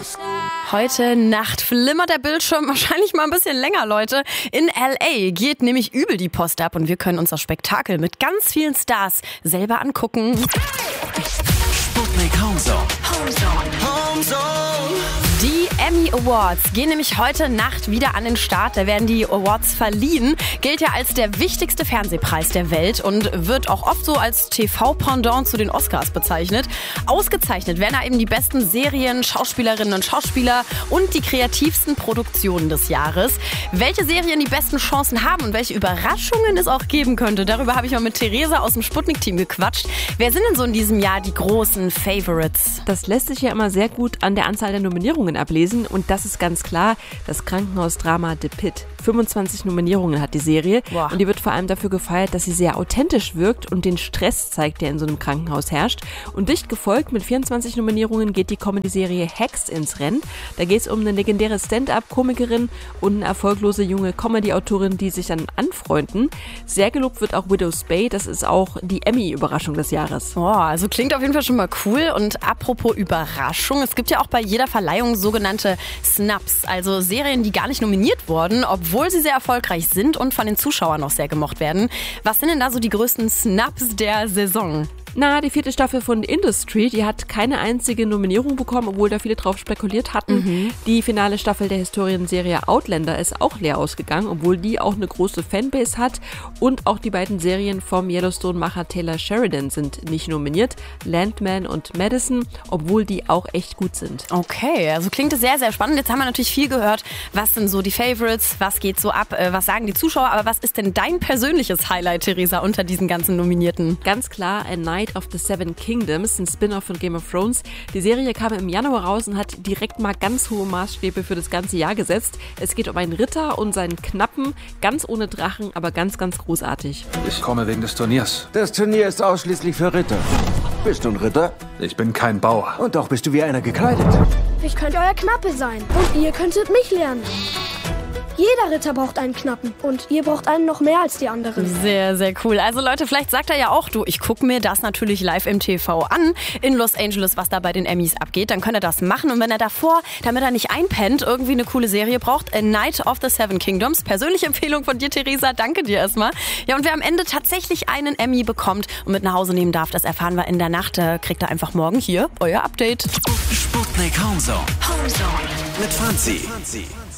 Heute Nacht flimmert der Bildschirm wahrscheinlich mal ein bisschen länger, Leute. In L.A. geht nämlich übel die Post ab und wir können uns das Spektakel mit ganz vielen Stars selber angucken. Sputnik Homezone. Die Emmy Awards gehen nämlich heute Nacht wieder an den Start. Da werden die Awards verliehen. Gilt ja als der wichtigste Fernsehpreis der Welt und wird auch oft so als TV-Pendant zu den Oscars bezeichnet. Ausgezeichnet werden da eben die besten Serien, Schauspielerinnen und Schauspieler und die kreativsten Produktionen des Jahres. Welche Serien die besten Chancen haben und welche Überraschungen es auch geben könnte, darüber habe ich mal mit Theresa aus dem Sputnik-Team gequatscht. Wer sind denn so in diesem Jahr die großen Favorites? Das lässt sich ja immer sehr gut an der Anzahl der Nominierungen ablesen und das ist ganz klar das Krankenhausdrama The Pitt. 25 Nominierungen hat die Serie. Boah. Und die wird vor allem dafür gefeiert, dass sie sehr authentisch wirkt und den Stress zeigt, der in so einem Krankenhaus herrscht. Und dicht gefolgt mit 24 Nominierungen geht die Comedy-Serie Hacks ins Rennen. Da geht es um eine legendäre Stand-up-Komikerin und eine erfolglose junge Comedy-Autorin, die sich dann anfreunden. Sehr gelobt wird auch Widow's Bay, das ist auch die Emmy-Überraschung des Jahres. Boah, also klingt auf jeden Fall schon mal cool. Und apropos Überraschung, es gibt ja auch bei jeder Verleihung sogenannte Snubs, also Serien, die gar nicht nominiert wurden, obwohl sie sehr erfolgreich sind und von den Zuschauern auch sehr gemocht werden. Was sind denn da so die größten Snubs der Saison? Na, die 4. Staffel von Industry, die hat keine einzige Nominierung bekommen, obwohl da viele drauf spekuliert hatten. Die finale Staffel der Historienserie Outlander ist auch leer ausgegangen, obwohl die auch eine große Fanbase hat. Und auch die beiden Serien vom Yellowstone-Macher Taylor Sheridan sind nicht nominiert. Landman und Madison, obwohl die auch echt gut sind. Okay, also klingt es sehr, sehr spannend. Jetzt haben wir natürlich viel gehört. Was sind so die Favorites? Was geht so ab? Was sagen die Zuschauer? Aber was ist denn dein persönliches Highlight, Theresa, unter diesen ganzen Nominierten? Ganz klar, A Night of the Seven Kingdoms, ein Spin-off von Game of Thrones. Die Serie kam im Januar raus und hat direkt mal ganz hohe Maßstäbe für das ganze Jahr gesetzt. Es geht um einen Ritter und seinen Knappen, ganz ohne Drachen, aber ganz, ganz großartig. Ich komme wegen des Turniers. Das Turnier ist ausschließlich für Ritter. Bist du ein Ritter? Ich bin kein Bauer. Und doch bist du wie einer gekleidet. Ich könnte euer Knappe sein. Und ihr könntet mich lernen. Jeder Ritter braucht einen Knappen. Und ihr braucht einen noch mehr als die anderen. Sehr, sehr cool. Also Leute, vielleicht sagt er ja auch, ich gucke mir das natürlich live im TV an in Los Angeles, was da bei den Emmys abgeht. Dann könnt ihr das machen. Und wenn er davor, damit er nicht einpennt, irgendwie eine coole Serie braucht, A Night of the Seven Kingdoms. Persönliche Empfehlung von dir, Theresa. Danke dir erstmal. Ja, und wer am Ende tatsächlich einen Emmy bekommt und mit nach Hause nehmen darf, das erfahren wir in der Nacht. Kriegt ihr einfach morgen hier euer Update. Sputnik Homezone. Mit Franzi.